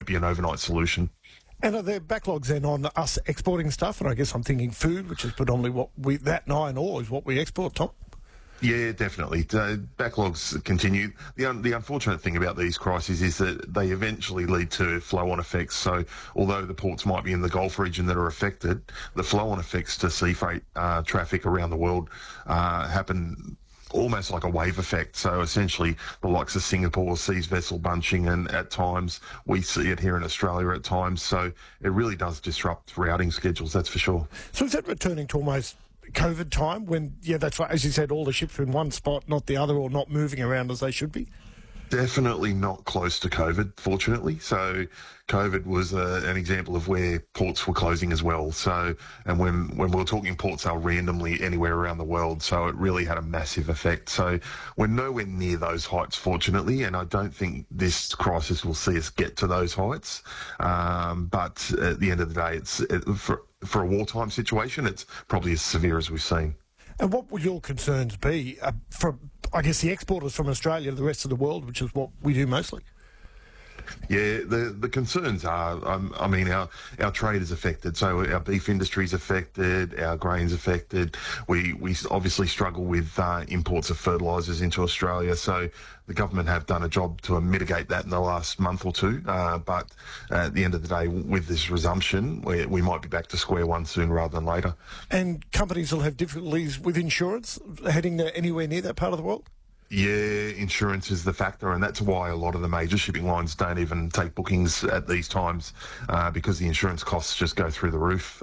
be an overnight solution. And are there backlogs then on us exporting stuff? And I guess I'm thinking food, which is predominantly that and iron ore is what we export, Tom. Yeah, definitely. Backlogs continue. The unfortunate thing about these crises is that they eventually lead to flow-on effects. So although the ports might be in the Gulf region that are affected, the flow-on effects to sea freight traffic around the world happen almost like a wave effect. So essentially the likes of Singapore sees vessel bunching, and at times we see it here in Australia at times. So it really does disrupt routing schedules, that's for sure. So is that returning to almost COVID time when, yeah, that's right, as you said, all the ships are in one spot, not the other, or not moving around as they should be? Definitely not close to COVID, fortunately. So COVID was an example of where ports were closing as well. So, and when we're talking ports, they were randomly anywhere around the world. So it really had a massive effect. So we're nowhere near those heights, fortunately, and I don't think this crisis will see us get to those heights. But at the end of the day, for a wartime situation, it's probably as severe as we've seen. And what would your concerns be from, I guess, the exporters from Australia to the rest of the world, which is what we do mostly? Yeah, the concerns are, I mean, our trade is affected. So our beef industry is affected, our grain's affected. We obviously struggle with imports of fertilisers into Australia. So the government have done a job to mitigate that in the last month or two. But at the end of the day, with this resumption, we might be back to square one sooner rather than later. And companies will have difficulties with insurance heading anywhere near that part of the world? Yeah, insurance is the factor, and that's why a lot of the major shipping lines don't even take bookings at these times, because the insurance costs just go through the roof.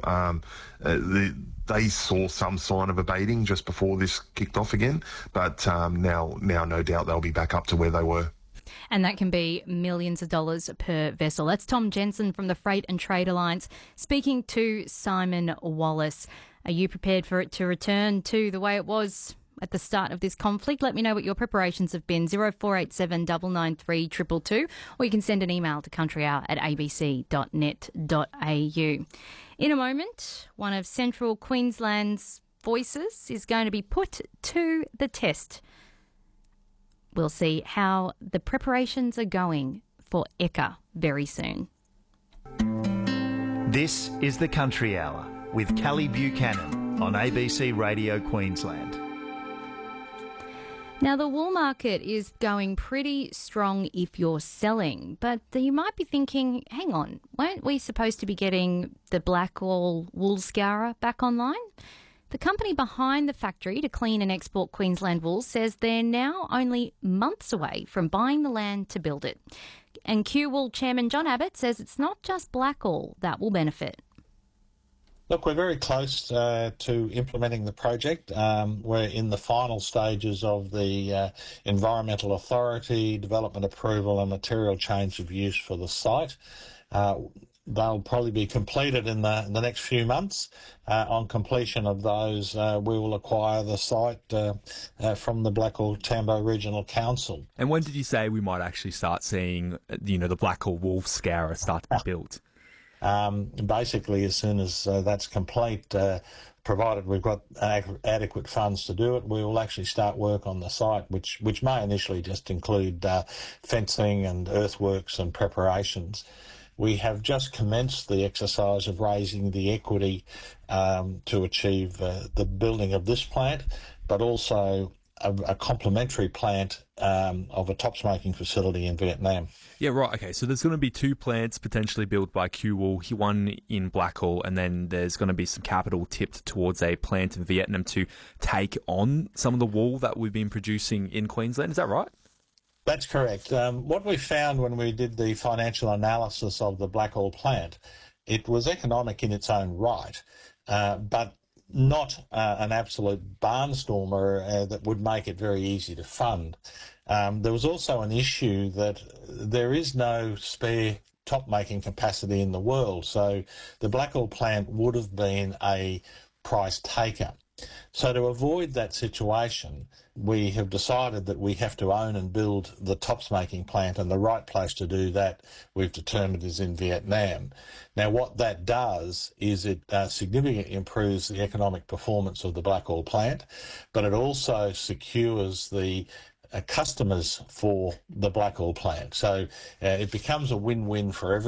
They saw some sign of abating just before this kicked off again, but now no doubt they'll be back up to where they were. And that can be millions of dollars per vessel. That's Tom Jensen from the Freight and Trade Alliance speaking to Simon Wallace. Are you prepared for it to return to the way it was at the start of this conflict? Let me know what your preparations have been. 0487 993 222, or you can send an email to countryhour@abc.net.au. In a moment, one of Central Queensland's voices is going to be put to the test. We'll see how the preparations are going for Ekka very soon. This is the Country Hour with Kelly Buchanan on ABC Radio Queensland. Now, the wool market is going pretty strong if you're selling, but you might be thinking, hang on, weren't we supposed to be getting the Blackall wool scourer back online? The company behind the factory to clean and export Queensland wool says they're now only months away from buying the land to build it. And Q-Wool chairman John Abbott says it's not just Blackall that will benefit. Look, we're very close to implementing the project. We're in the final stages of the Environmental Authority, development approval and material change of use for the site. They'll probably be completed in the next few months. On completion of those, we will acquire the site from the Blackall Tambo Regional Council. And when did you say we might actually start seeing, the Blackall wool scourer start to be built? Basically, as soon as that's complete, provided we've got adequate funds to do it, we will actually start work on the site, which may initially just include fencing and earthworks and preparations. We have just commenced the exercise of raising the equity to achieve the building of this plant, but also a complementary plant of a top smoking facility in Vietnam. Yeah, right. Okay, so there's going to be two plants potentially built by Q-Wool, one in Blackall, and then there's going to be some capital tipped towards a plant in Vietnam to take on some of the wool that we've been producing in Queensland. Is that right? That's correct. What we found when we did the financial analysis of the Blackall plant, it was economic in its own right, but not an absolute barnstormer that would make it very easy to fund. There was also an issue that there is no spare top-making capacity in the world, so the Blackall plant would have been a price taker. So to avoid that situation, we have decided that we have to own and build the tops making plant, and the right place to do that we've determined is in Vietnam. Now what that does is it significantly improves the economic performance of the Blackall plant, but it also secures the customers for the Blackall plant. So it becomes a win-win for everyone.